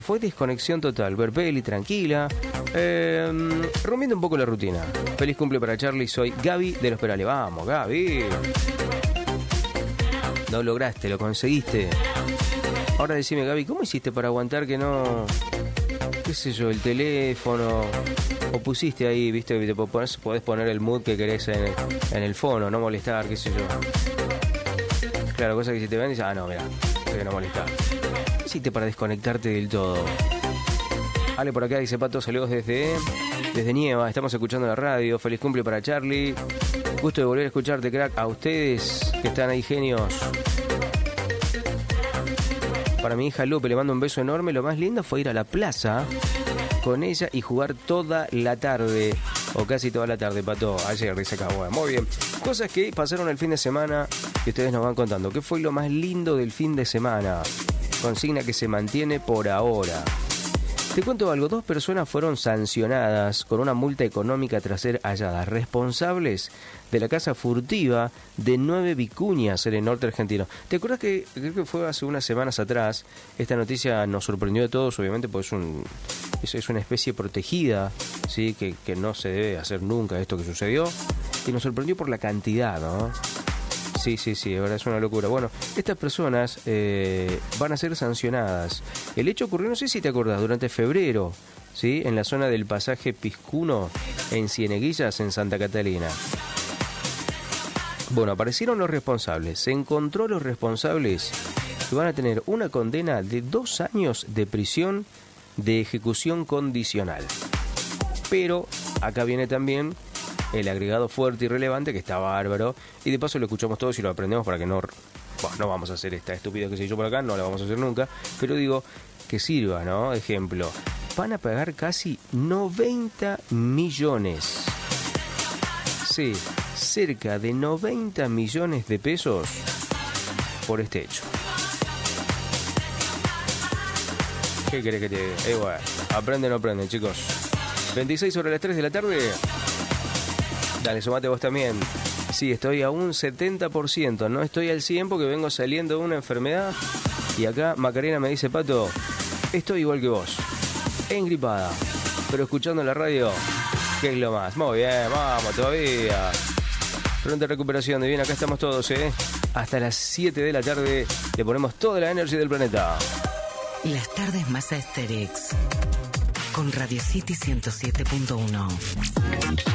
Fue desconexión total, ver peli, tranquila, rompiendo un poco la rutina. Feliz cumple para Charlie, soy Gaby de Los Perales. Vamos, Gaby. Lo lograste, lo conseguiste. Ahora decime, Gaby, ¿cómo hiciste para aguantar que no, qué sé yo, el teléfono? O pusiste ahí, viste, que podés poner el mood que querés en el fono, no molestar, qué sé yo. Claro, cosa que si te ven, dices, no, mirá, que no molestar. ¿Qué hiciste para desconectarte del todo? Ale por acá dice, Pato, saludos desde Nieva, estamos escuchando la radio, feliz cumple para Charlie. Gusto de volver a escucharte, crack, a ustedes que están ahí, genios. Para mi hija Lupe le mando un beso enorme, lo más lindo fue ir a la plaza con ella y jugar toda la tarde, o casi toda la tarde, Pato, ayer dice acá, bueno, muy bien. Cosas que pasaron el fin de semana que ustedes nos van contando. ¿Qué fue lo más lindo del fin de semana? Consigna que se mantiene por ahora. Te cuento algo, 2 personas fueron sancionadas con una multa económica tras ser halladas responsables de la caza furtiva de 9 vicuñas en el norte argentino. ¿Te acuerdas que creo que fue hace unas semanas atrás? Esta noticia nos sorprendió a todos, obviamente, porque es una especie protegida, ¿sí? Que no se debe hacer nunca esto que sucedió. Y nos sorprendió por la cantidad, ¿no? Sí, ahora es una locura. Bueno, estas personas van a ser sancionadas. El hecho ocurrió, no sé si te acordás, durante febrero, ¿sí? En la zona del pasaje Piscuno, en Cieneguillas, en Santa Catalina. Bueno, aparecieron los responsables. Se encontró los responsables que van a tener una condena de 2 años de prisión de ejecución condicional. Pero acá viene también el agregado fuerte y relevante, que está bárbaro, y de paso lo escuchamos todos y lo aprendemos para que no vamos a hacer esta estúpida que se hizo por acá, no la vamos a hacer nunca, pero digo, que sirva, ¿no? Ejemplo, van a pagar casi 90 millones. Sí, cerca de 90 millones de pesos por este hecho. ¿Qué querés que te diga? Bueno, aprenden o no aprenden, chicos. 26 sobre las 3 de la tarde. Dale, sumate vos también. Sí, estoy a un 70%. No estoy al 100 porque vengo saliendo de una enfermedad. Y acá Macarena me dice, Pato, estoy igual que vos. Engripada. Pero escuchando la radio, ¿qué es lo más? Muy bien, vamos, todavía. Pronta recuperación. De bien, acá estamos todos, Hasta las 7 de la tarde le ponemos toda la energía del planeta. Las tardes más Asterix. Con Radio City 107.1.